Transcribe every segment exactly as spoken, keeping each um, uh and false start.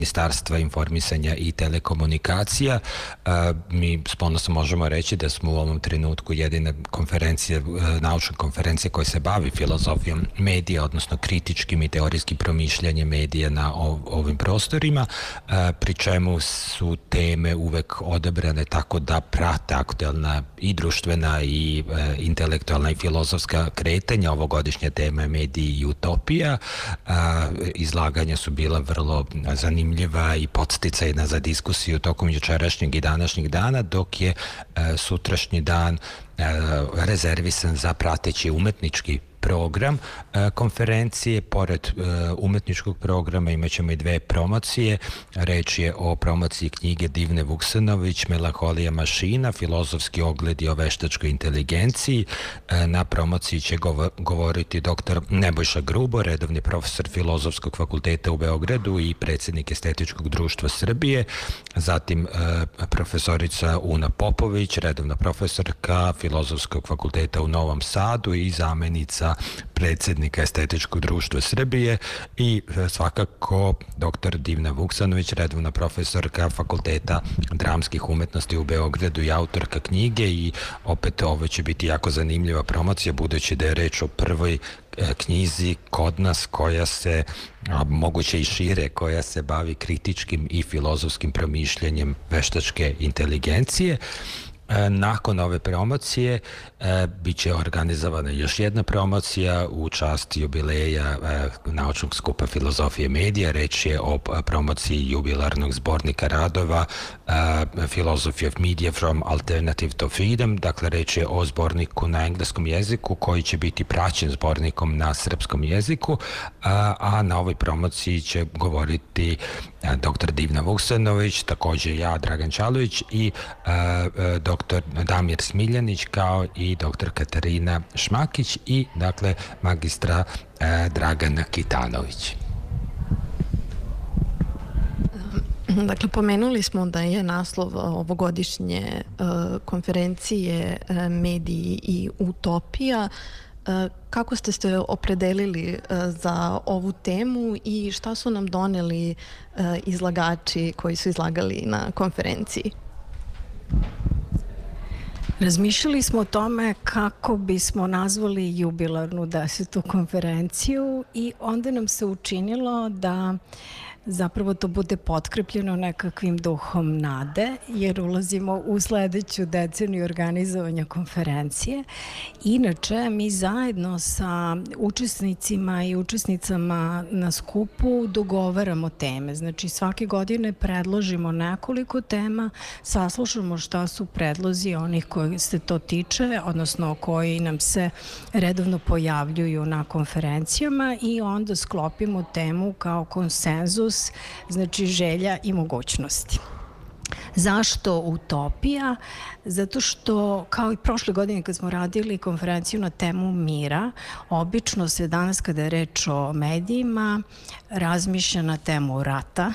Ministarstva informisanja i telekomunikacija. Mi s ponosom možemo reći da smo u ovom trenutku jedina konferencija, naučna konferencija koja se bavi filozofijom medija, odnosno kritičkim i teorijskim promišljanjem medija na ovim prostorima, pri čemu su teme uvek odabrane tako da prate aktuelna i društvena i intelektualna i filozofska kretanja. Ovogodišnja tema je mediji i utopija. Izlaganja su bila vrlo zanimljiva i podsticajna za diskusiju tokom jučerašnjeg i današnjeg dana, dok je sutrašnji dan rezervisan za prateći umetnički program konferencije. Pored umetničkog programa imaćemo i dve promocije. Reč je o promociji knjige Divne Vuksanović Melanholija mašina, filozofski ogledi o veštačkoj inteligenciji. Na promociji će govoriti doktor Nebojša Grubo, redovni profesor Filozofskog fakulteta u Beogradu i predsednik Estetičkog društva Srbije. Zatim profesorica Una Popović, redovna profesorka Filozofskog fakulteta u Novom Sadu i zamenica predsednika Estetičkog društva Srbije, i svakako doktor Divna Vuksanović, redovna profesorka Fakulteta dramskih umetnosti u Beogradu i autorka knjige. I opet ovo će biti jako zanimljiva promocija, budući da je reč o prvoj knjizi kod nas koja se, a moguće i šire, koja se bavi kritičkim i filozofskim promišljanjem veštačke inteligencije. Nakon ove promocije bit će organizovana još jedna promocija u čast jubileja naučnog skupa filozofije medija. Reč je o promociji jubilarnog zbornika radova Philosophy of Media from Alternative to Freedom. Dakle, reč je o zborniku na engleskom jeziku koji će biti praćen zbornikom na srpskom jeziku, a na ovoj promociji će govoriti doktor Divna Vuksanović, takođe ja, Dragan Čalović, i doktor Damir Smiljanić, kao i doktor Katarina Šmakić i, dakle, magistra Dragana Kitanović. Dakle, pomenuli smo da je naslov ovogodišnje konferencije Mediji i utopija. Kako ste se opredelili za ovu temu i šta su nam doneli izlagači koji su izlagali na konferenciji? Razmišljali smo o tome kako bismo nazvali jubilarnu desetu konferenciju i onda nam se učinilo da zapravo to bude potkrepljeno nekakvim duhom nade, jer ulazimo u sledeću deceniju organizovanja konferencije. Inače, mi zajedno sa učesnicima i učesnicama na skupu dogovaramo teme. Znači, svake godine predložimo nekoliko tema, saslušamo šta su predlozi onih koji se to tiče, odnosno koji nam se redovno pojavljuju na konferencijama, i onda sklopimo temu kao konsenzus, znači želja i mogućnosti. Zašto utopija? Zato što, kao i prošle godine kad smo radili konferenciju na temu mira, obično se danas kada je reč o medijima razmišlja na temu rata,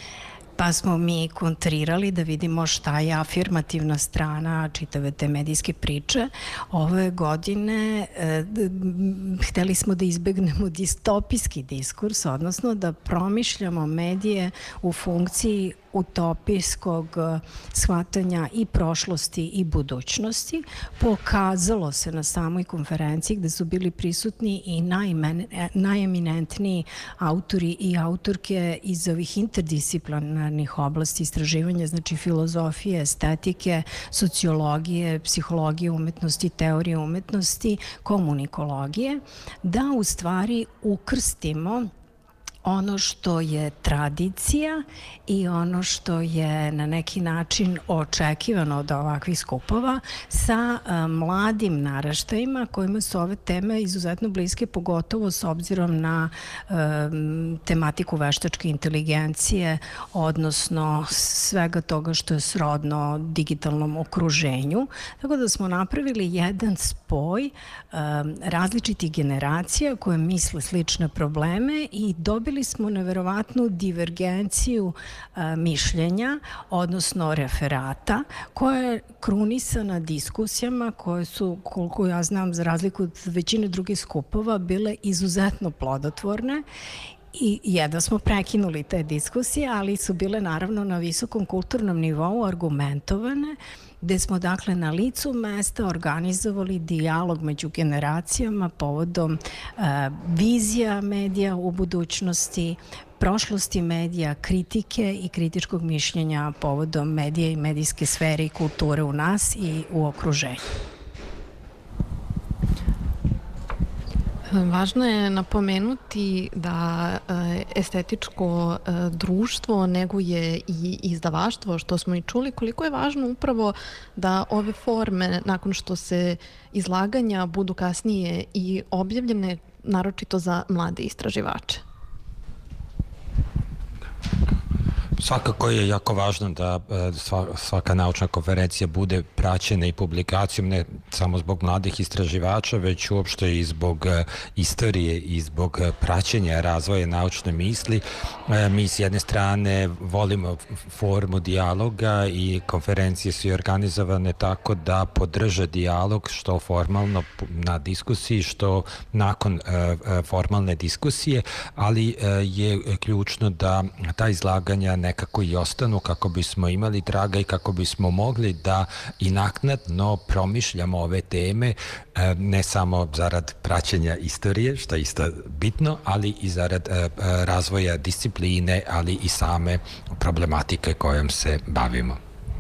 pa smo mi kontrirali da vidimo šta je afirmativna strana čitave te medijske priče. Ove godine e, hteli smo da izbegnemo distopijski diskurs, odnosno da promišljamo medije u funkciji utopijskog shvatanja i prošlosti i budućnosti. Pokazalo se na samoj konferenciji gde su bili prisutni i najeminentniji autori i autorke iz ovih interdisciplinarnih oblasti istraživanja, znači filozofije, estetike, sociologije, psihologije umetnosti, teorije umetnosti, komunikologije, da u stvari ukrstimo ono što je tradicija i ono što je na neki način očekivano od ovakvih skupova sa a, mladim naraštajima kojima su ove teme izuzetno bliske, pogotovo s obzirom na a, tematiku veštačke inteligencije, odnosno svega toga što je srodno digitalnom okruženju. Tako da smo napravili jedan spoj a, različitih generacija koje misle slične probleme i dobili Dobili smo neverovatnu divergenciju a, mišljenja, odnosno referata, koja je krunisana diskusijama koje su, koliko ja znam, za razliku od većine drugih skupova, bile izuzetno plodotvorne I jedno smo prekinuli te diskusije, ali su bile naravno na visokom kulturnom nivou argumentovane, gde smo dakle na licu mesta organizovali dijalog među generacijama povodom uh, vizija medija u budućnosti, prošlosti medija, kritike i kritičkog mišljenja povodom medija i medijske sfere i kulture u nas i u okruženju. Važno je napomenuti da estetičko društvo neguje i izdavaštvo, što smo i čuli, koliko je važno upravo da ove forme, nakon što se izlaganja budu kasnije i objavljene, naročito za mlade istraživače. Svakako je jako važno da svaka naučna konferencija bude praćena i publikacijom, ne samo zbog mladih istraživača, već uopšte i zbog istorije i zbog praćenja razvoja naučne misli. Mi s jedne strane volimo formu dijaloga i konferencije su organizovane tako da podrže dijalog što formalno na diskusiji, što nakon formalne diskusije, ali je ključno da ta izlaganja ne nekako i ostanu kako bismo imali traga i kako bismo mogli da i naknadno promišljamo ove teme, ne samo zarad praćenja istorije, što je isto bitno, ali i zarad razvoja discipline, ali i same problematike kojom se bavimo.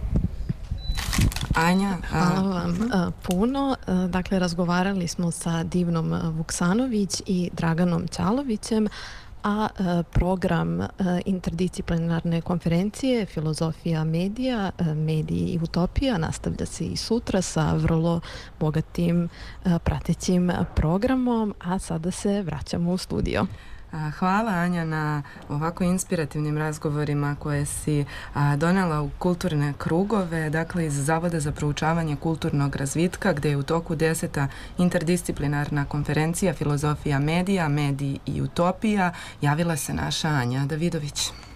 Anja, hvala vam puno. Dakle, razgovarali smo sa Divnom Vuksanović i Draganom Ćalovićem, a program interdisciplinarne konferencije Filozofija medija, mediji i utopija nastavlja se i sutra sa vrlo bogatim pratećim programom, a sada se vraćamo u studio. Hvala, Anja, na ovako inspirativnim razgovorima koje si donela u kulturne krugove, dakle iz Zavoda za proučavanje kulturnog razvitka, gde je u toku deseta interdisciplinarna konferencija Filozofija medija, mediji i utopija. Javila se naša Anja Davidović.